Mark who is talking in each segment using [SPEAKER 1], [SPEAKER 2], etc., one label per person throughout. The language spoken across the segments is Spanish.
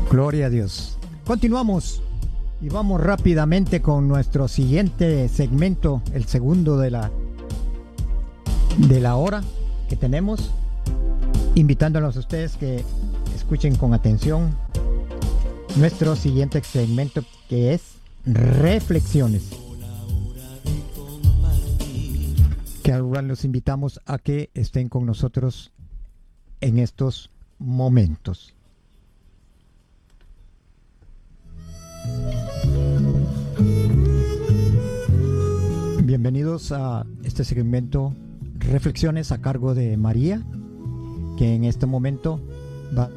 [SPEAKER 1] Gloria a Dios. Continuamos y vamos rápidamente con nuestro siguiente segmento, el segundo de la hora que tenemos, invitándolos a ustedes que escuchen con atención nuestro siguiente segmento, que es Reflexiones, que ahora los invitamos a que estén con nosotros en estos momentos. Bienvenidos a este segmento Reflexiones a cargo de María, que en este momento va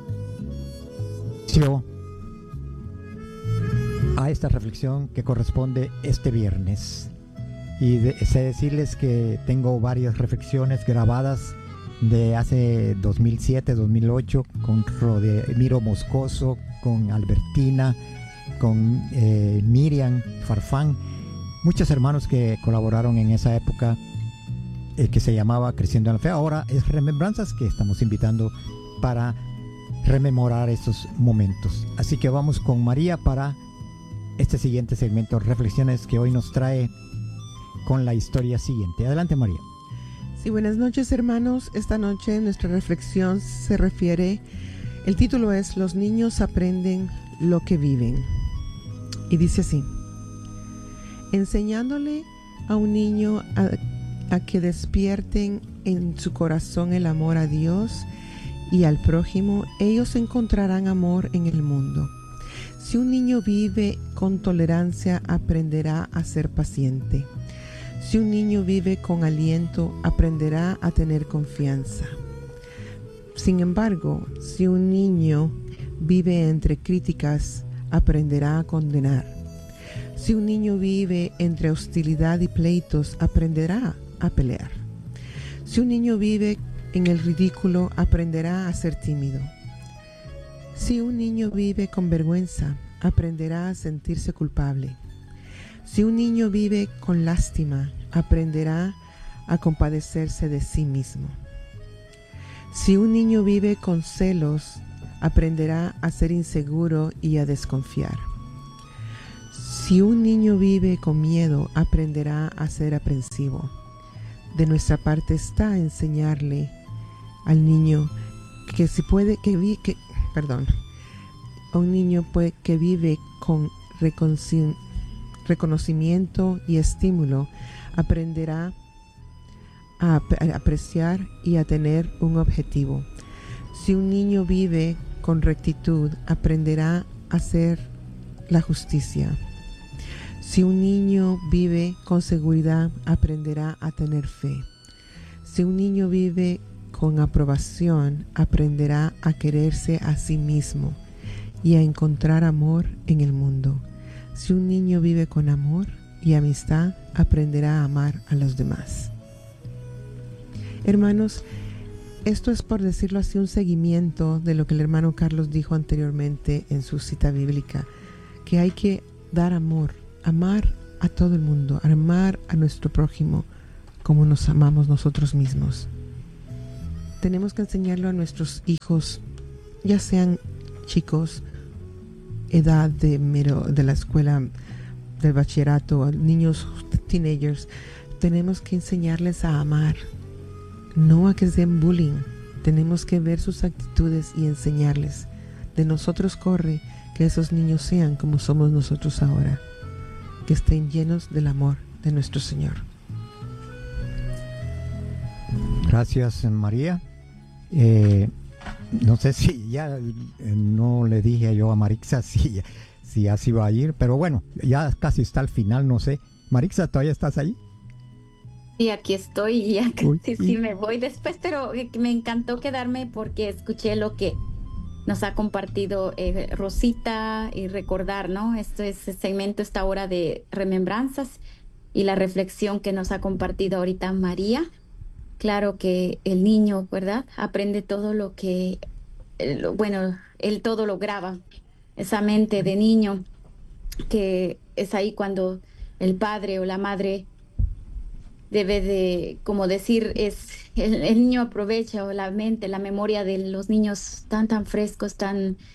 [SPEAKER 1] a esta reflexión que corresponde este viernes. Y sé decirles que tengo varias reflexiones grabadas de hace 2007, 2008, con Rodemiro Moscoso, con Albertina, con Miriam Farfán, muchos hermanos que colaboraron en esa época, que se llamaba Creciendo en la Fe. Ahora es Remembranzas, que estamos invitando para rememorar esos momentos. Así que vamos con María para este siguiente segmento, Reflexiones, que hoy nos trae con la historia siguiente. Adelante, María.
[SPEAKER 2] Sí, buenas noches, hermanos. Esta noche nuestra reflexión se refiere, el título es Los niños aprenden lo que viven. Y dice así: enseñándole a un niño a que despierten en su corazón el amor a Dios y al prójimo, ellos encontrarán amor en el mundo. Si un niño vive con tolerancia, aprenderá a ser paciente. Si un niño vive con aliento, aprenderá a tener confianza. Sin embargo, si un niño vive entre críticas, aprenderá a condenar. Si un niño vive entre hostilidad y pleitos, aprenderá a pelear. Si un niño vive en el ridículo, aprenderá a ser tímido. Si un niño vive con vergüenza, aprenderá a sentirse culpable. Si un niño vive con lástima, aprenderá a compadecerse de sí mismo. Si un niño vive con celos, aprenderá a ser inseguro y a desconfiar. Si un niño vive con miedo, aprenderá a ser aprensivo. De nuestra parte está enseñarle al niño que si puede, a un niño que vive con reconocimiento y estímulo, aprenderá a apreciar y a tener un objetivo. Si un niño vive con rectitud, aprenderá a hacer la justicia. Si un niño vive con seguridad, aprenderá a tener fe. Si un niño vive con aprobación, aprenderá a quererse a sí mismo y a encontrar amor en el mundo. Si un niño vive con amor y amistad, aprenderá a amar a los demás. Hermanos, esto es, por decirlo así, un seguimiento de lo que el hermano Carlos dijo anteriormente en su cita bíblica, que hay que dar amor, amar a todo el mundo, amar a nuestro prójimo como nos amamos nosotros mismos. Tenemos que enseñarlo a nuestros hijos, ya sean chicos, edad de la escuela, del bachillerato, niños, teenagers. Tenemos que enseñarles a amar, no a que sean bullying. Tenemos que ver sus actitudes y enseñarles. De nosotros corre que esos niños sean como somos nosotros ahora, que estén llenos del amor de nuestro Señor.
[SPEAKER 1] Gracias, María. No sé si ya no le dije yo a Marixa si así va a ir, pero bueno, ya casi está al final, no sé. Marixa, ¿todavía estás ahí?
[SPEAKER 3] Sí, aquí estoy y ya
[SPEAKER 1] Uy,
[SPEAKER 3] casi sí me voy después, pero me encantó quedarme porque escuché lo que nos ha compartido Rosita y recordar, ¿no? Este segmento, esta hora de remembranzas y la reflexión que nos ha compartido ahorita María. Claro que el niño, ¿verdad? Aprende todo lo que, él todo lo graba, esa mente de niño, que es ahí cuando el padre o la madre debe de, como decir, el niño aprovecha, o la mente, la memoria de los niños tan frescos, tan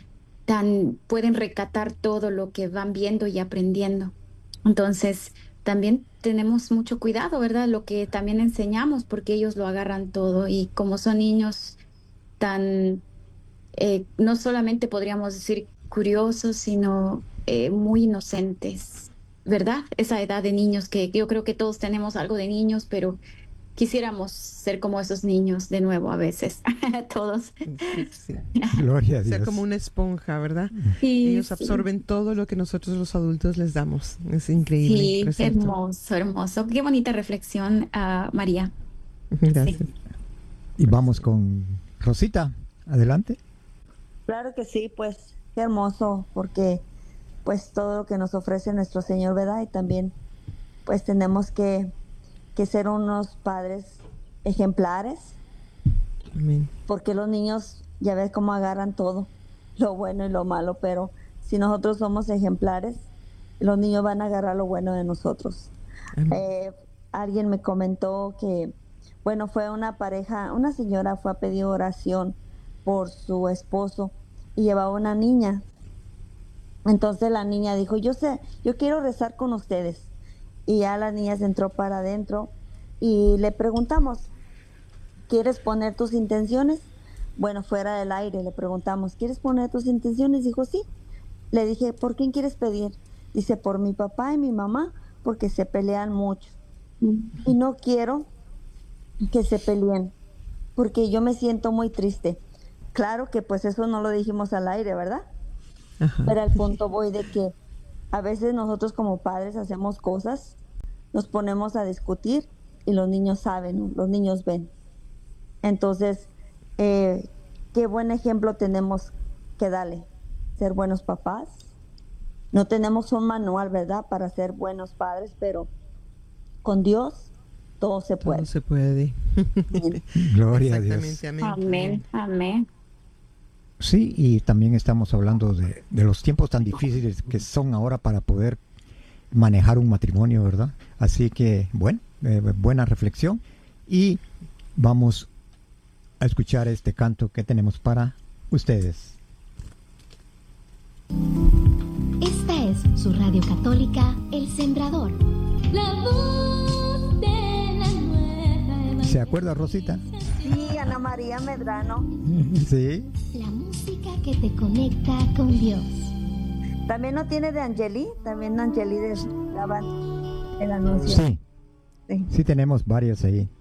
[SPEAKER 3] pueden recatar todo lo que van viendo y aprendiendo. Entonces, también tenemos mucho cuidado, ¿verdad? Lo que también enseñamos, porque ellos lo agarran todo y como son niños tan, no solamente podríamos decir curiosos, sino muy inocentes, ¿verdad? Esa edad de niños que yo creo que todos tenemos algo de niños, pero quisiéramos ser como esos niños de nuevo a veces, todos.
[SPEAKER 2] Sí, sí.
[SPEAKER 1] Gloria a
[SPEAKER 2] O sea,
[SPEAKER 1] Dios.
[SPEAKER 2] como una esponja, ¿verdad?
[SPEAKER 3] Sí,
[SPEAKER 2] Ellos
[SPEAKER 3] sí.
[SPEAKER 2] absorben todo lo que nosotros los adultos les damos. Es increíble.
[SPEAKER 3] Sí,
[SPEAKER 2] lo siento.
[SPEAKER 3] hermoso, hermoso. Qué bonita reflexión, María.
[SPEAKER 2] Gracias.
[SPEAKER 3] Sí.
[SPEAKER 1] Y vamos con Rosita. Adelante.
[SPEAKER 4] Claro que sí, pues qué hermoso, porque pues todo lo que nos ofrece nuestro Señor, ¿verdad? Y también pues tenemos que ser unos padres ejemplares,
[SPEAKER 2] Amén.
[SPEAKER 4] porque los niños ya ves cómo agarran todo, lo bueno y lo malo, pero si nosotros somos ejemplares, los niños van a agarrar lo bueno de nosotros.
[SPEAKER 2] Amén.
[SPEAKER 4] Alguien me comentó que, bueno, fue una pareja, una señora fue a pedir oración por su esposo y llevaba una niña. Entonces la niña dijo, yo quiero rezar con ustedes. Y ya la niña se entró para adentro y le preguntamos, ¿quieres poner tus intenciones? Bueno, fuera del aire le preguntamos, ¿quieres poner tus intenciones? Dijo, sí. Le dije, ¿por quién quieres pedir? Dice, por mi papá y mi mamá, porque se pelean mucho. Y no quiero que se peleen, porque yo me siento muy triste. Claro que pues eso no lo dijimos al aire, ¿verdad?
[SPEAKER 2] Ajá.
[SPEAKER 4] Pero al punto voy de que a veces nosotros como padres hacemos cosas, nos ponemos a discutir y los niños saben, ¿no? Los niños ven. Entonces, qué buen ejemplo tenemos que darle, ser buenos papás. No tenemos un manual, ¿verdad?, para ser buenos padres, pero con Dios todo se puede.
[SPEAKER 2] Todo se puede.
[SPEAKER 1] Gloria a Dios.
[SPEAKER 2] Exactamente, amén.
[SPEAKER 3] Amén, amén.
[SPEAKER 1] Sí, y también estamos hablando de los tiempos tan difíciles que son ahora para poder manejar un matrimonio, ¿verdad? Así que, bueno, buena reflexión. Y vamos a escuchar este canto que tenemos para ustedes.
[SPEAKER 5] Esta es su radio católica, El Sembrador. La voz de la nueva
[SPEAKER 1] ¿Se acuerda, Rosita?
[SPEAKER 4] Sí, Ana María Medrano.
[SPEAKER 1] Sí.
[SPEAKER 5] La música que te conecta con Dios.
[SPEAKER 4] También no tiene de Angeli, también Angeli daban el anuncio.
[SPEAKER 1] Sí,
[SPEAKER 4] Sí.
[SPEAKER 1] sí tenemos varios ahí.